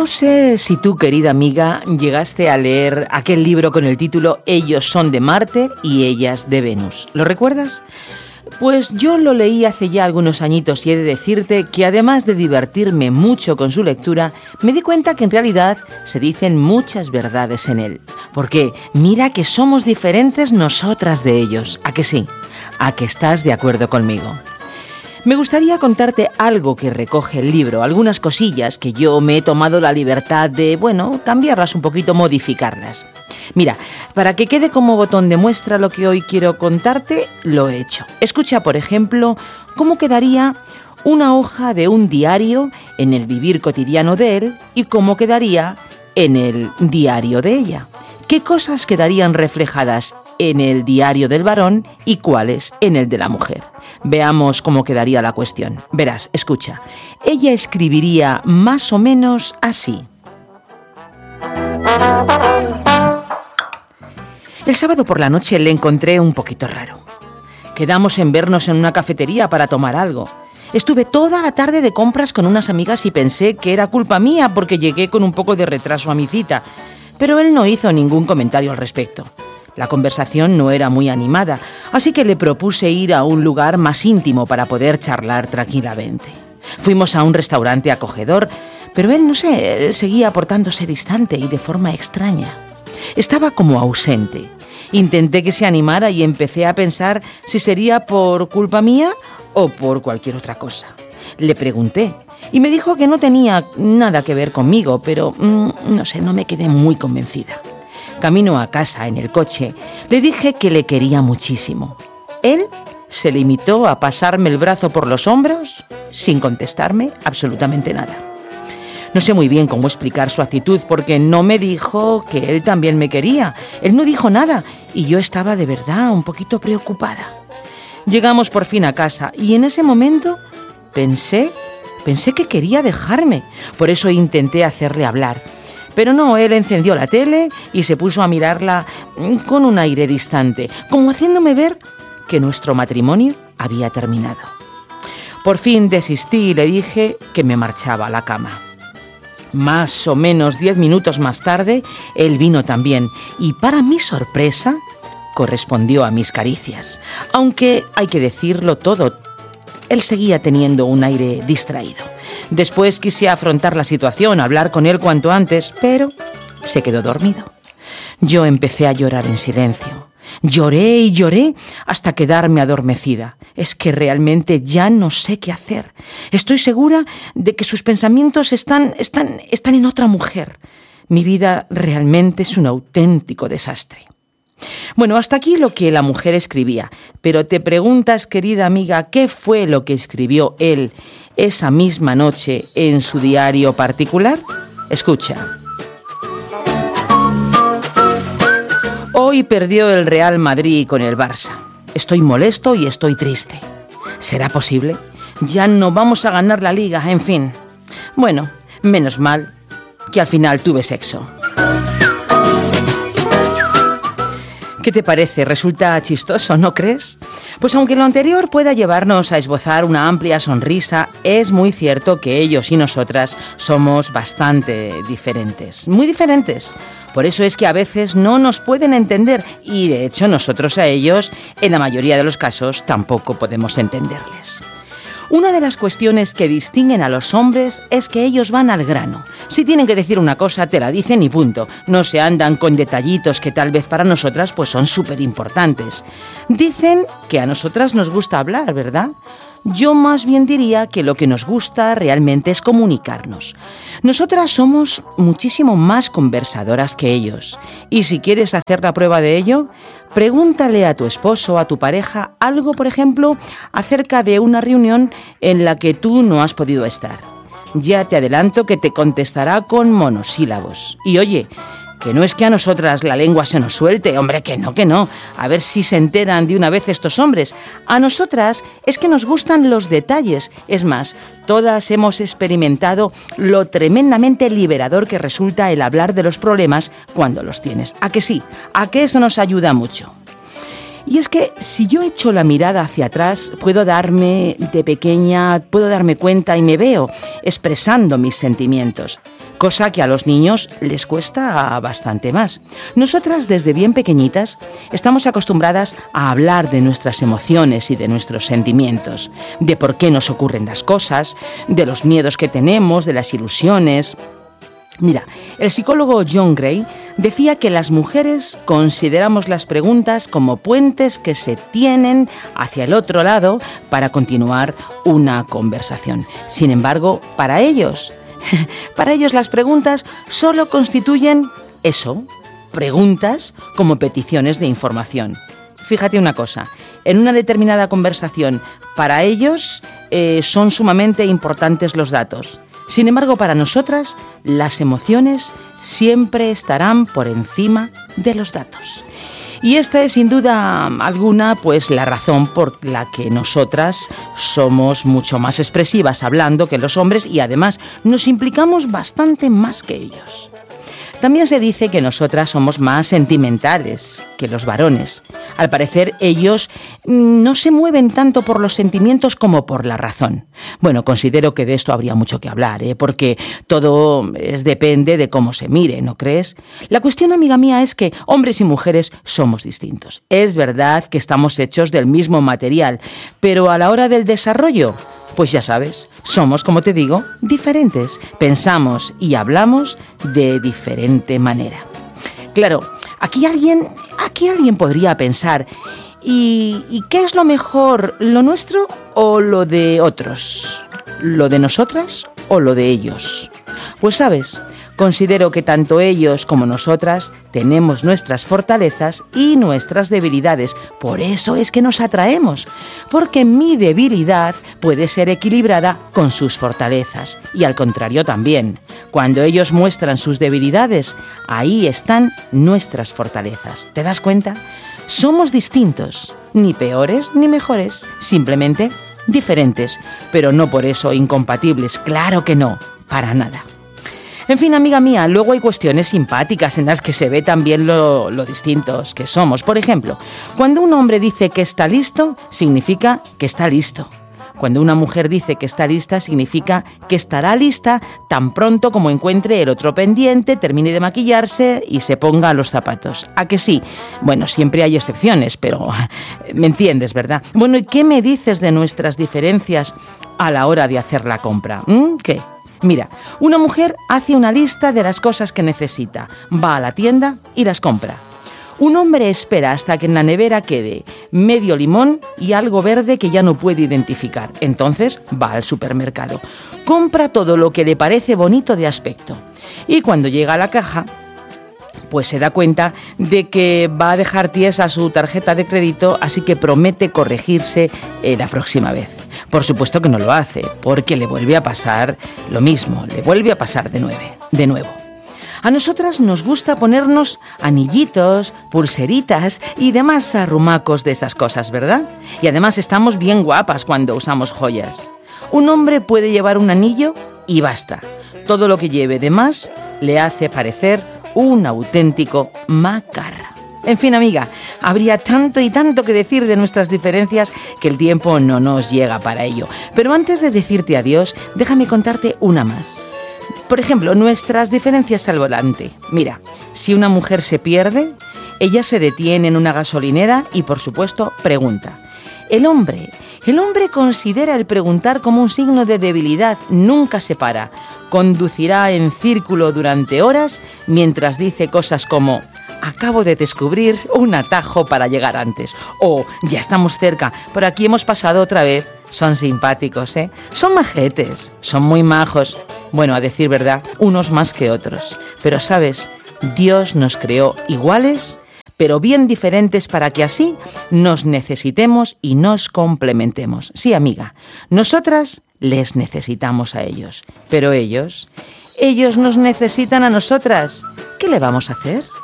No sé si tú, querida amiga, llegaste a leer aquel libro con el título Ellos son de Marte y ellas de Venus. ¿Lo recuerdas? Pues yo lo leí hace ya algunos añitos y he de decirte que además de divertirme mucho con su lectura, me di cuenta que en realidad se dicen muchas verdades en él. Porque mira que somos diferentes nosotras de ellos, ¿a que sí? ¿A que estás de acuerdo conmigo? Me gustaría contarte algo que recoge el libro, algunas cosillas que yo me he tomado la libertad de, cambiarlas un poquito, modificarlas. Mira, para que quede como botón de muestra lo que hoy quiero contarte, lo he hecho. Escucha, por ejemplo, cómo quedaría una hoja de un diario en el vivir cotidiano de él y cómo quedaría en el diario de ella. ¿Qué cosas quedarían reflejadas en el diario del varón y cuáles en el de la mujer? Veamos cómo quedaría la cuestión. Verás, escucha. Ella escribiría más o menos así. El sábado por la noche le encontré un poquito raro. Quedamos en vernos en una cafetería para tomar algo. Estuve toda la tarde de compras con unas amigas y pensé que era culpa mía porque llegué con un poco de retraso a mi cita, pero él no hizo ningún comentario al respecto. La conversación no era muy animada, así que le propuse ir a un lugar más íntimo para poder charlar tranquilamente. Fuimos a un restaurante acogedor, pero él, él seguía portándose distante y de forma extraña. Estaba como ausente. Intenté que se animara y empecé a pensar si sería por culpa mía o por cualquier otra cosa. Le pregunté y me dijo que no tenía nada que ver conmigo, pero no me quedé muy convencida. Camino a casa en el coche, le dije que le quería muchísimo. Él se limitó a pasarme el brazo por los hombros sin contestarme absolutamente nada. No sé muy bien cómo explicar su actitud porque no me dijo que él también me quería. Él no dijo nada y yo estaba de verdad un poquito preocupada. Llegamos por fin a casa y en ese momento pensé que quería dejarme. Por eso intenté hacerle hablar. Pero no, él encendió la tele y se puso a mirarla con un aire distante, como haciéndome ver que nuestro matrimonio había terminado. Por fin desistí y le dije que me marchaba a la cama. Más o menos 10 minutos más tarde, él vino también y para mi sorpresa correspondió a mis caricias. Aunque hay que decirlo todo, él seguía teniendo un aire distraído. Después quise afrontar la situación, hablar con él cuanto antes, pero se quedó dormido. Yo empecé a llorar en silencio. Lloré y lloré hasta quedarme adormecida. Es que realmente ya no sé qué hacer. Estoy segura de que sus pensamientos están en otra mujer. Mi vida realmente es un auténtico desastre. Bueno, hasta aquí lo que la mujer escribía. Pero te preguntas, querida amiga, ¿qué fue lo que escribió él esa misma noche en su diario particular? Escucha. Hoy perdió el Real Madrid con el Barça. Estoy molesto y estoy triste. ¿Será posible? Ya no vamos a ganar la liga, en fin. Bueno, menos mal que al final tuve sexo. ¿Qué te parece? ¿Resulta chistoso, no crees? Pues aunque lo anterior pueda llevarnos a esbozar una amplia sonrisa, es muy cierto que ellos y nosotras somos bastante diferentes, muy diferentes. Por eso es que a veces no nos pueden entender y de hecho nosotros a ellos, en la mayoría de los casos, tampoco podemos entenderles. Una de las cuestiones que distinguen a los hombres es que ellos van al grano. Si tienen que decir una cosa, te la dicen y punto. No se andan con detallitos que tal vez para nosotras pues son súper importantes. Dicen que a nosotras nos gusta hablar, ¿verdad? Yo más bien diría que lo que nos gusta realmente es comunicarnos. Nosotras somos muchísimo más conversadoras que ellos. Y si quieres hacer la prueba de ello, pregúntale a tu esposo o a tu pareja algo, por ejemplo, acerca de una reunión en la que tú no has podido estar. Ya te adelanto que te contestará con monosílabos. Y oye, que no es que a nosotras la lengua se nos suelte, hombre, que no. A ver si se enteran de una vez estos hombres. A nosotras es que nos gustan los detalles. Es más, todas hemos experimentado lo tremendamente liberador que resulta el hablar de los problemas cuando los tienes. ¿A que sí? ¿A que eso nos ayuda mucho? Y es que si yo echo la mirada hacia atrás, puedo darme cuenta y me veo expresando mis sentimientos. cosa que a los niños les cuesta bastante más. Nosotras, desde bien pequeñitas, estamos acostumbradas a hablar de nuestras emociones y de nuestros sentimientos, de por qué nos ocurren las cosas, de los miedos que tenemos, de las ilusiones. Mira, el psicólogo John Gray decía que las mujeres consideramos las preguntas como puentes que se tienen hacia el otro lado para continuar una conversación. Sin embargo, para ellos las preguntas solo constituyen eso, preguntas como peticiones de información. Fíjate una cosa, en una determinada conversación, para ellos son sumamente importantes los datos. Sin embargo, para nosotras, las emociones siempre estarán por encima de los datos. Y esta es, sin duda alguna, pues la razón por la que nosotras somos mucho más expresivas hablando que los hombres y además nos implicamos bastante más que ellos. También se dice que nosotras somos más sentimentales que los varones. Al parecer, ellos no se mueven tanto por los sentimientos como por la razón. Bueno, considero que de esto habría mucho que hablar, porque todo depende de cómo se mire, ¿no crees? La cuestión, amiga mía, es que hombres y mujeres somos distintos. Es verdad que estamos hechos del mismo material, pero a la hora del desarrollo, pues ya sabes, somos, como te digo, diferentes. Pensamos y hablamos de diferente manera. Claro, aquí alguien podría pensar, ¿y qué es lo mejor, lo nuestro o lo de otros? ¿Lo de nosotras o lo de ellos? Pues sabes, considero que tanto ellos como nosotras tenemos nuestras fortalezas y nuestras debilidades. Por eso es que nos atraemos, porque mi debilidad puede ser equilibrada con sus fortalezas. Y al contrario también, cuando ellos muestran sus debilidades, ahí están nuestras fortalezas. ¿Te das cuenta? Somos distintos, ni peores ni mejores, simplemente diferentes, pero no por eso incompatibles, claro que no, para nada. En fin, amiga mía, luego hay cuestiones simpáticas en las que se ve también lo distintos que somos. Por ejemplo, cuando un hombre dice que está listo, significa que está listo. Cuando una mujer dice que está lista, significa que estará lista tan pronto como encuentre el otro pendiente, termine de maquillarse y se ponga los zapatos. ¿A que sí? Bueno, siempre hay excepciones, pero me entiendes, ¿verdad? Bueno, ¿y qué me dices de nuestras diferencias a la hora de hacer la compra? ¿Qué? Mira, una mujer hace una lista de las cosas que necesita, va a la tienda y las compra. Un hombre espera hasta que en la nevera quede medio limón y algo verde que ya no puede identificar. Entonces va al supermercado, compra todo lo que le parece bonito de aspecto y cuando llega a la caja, pues se da cuenta de que va a dejar tiesa su tarjeta de crédito, así que promete corregirse la próxima vez. Por supuesto que no lo hace, porque le vuelve a pasar lo mismo, le vuelve a pasar de nuevo. A nosotras nos gusta ponernos anillitos, pulseritas y demás arrumacos de esas cosas, ¿verdad? Y además estamos bien guapas cuando usamos joyas. Un hombre puede llevar un anillo y basta. Todo lo que lleve de más le hace parecer un auténtico macarra. En fin, amiga, habría tanto y tanto que decir de nuestras diferencias que el tiempo no nos llega para ello. Pero antes de decirte adiós, déjame contarte una más. Por ejemplo, nuestras diferencias al volante. Mira, si una mujer se pierde, ella se detiene en una gasolinera y, por supuesto, pregunta. El hombre considera el preguntar como un signo de debilidad, nunca se para. Conducirá en círculo durante horas mientras dice cosas como: acabo de descubrir un atajo para llegar antes. O ya estamos cerca, por aquí hemos pasado otra vez. Son simpáticos, ¿eh? Son majetes, son muy majos. Bueno, a decir verdad, unos más que otros. Pero, ¿sabes? Dios nos creó iguales, pero bien diferentes para que así nos necesitemos y nos complementemos. Sí, amiga, nosotras les necesitamos a ellos, pero ellos nos necesitan a nosotras. ¿Qué le vamos a hacer?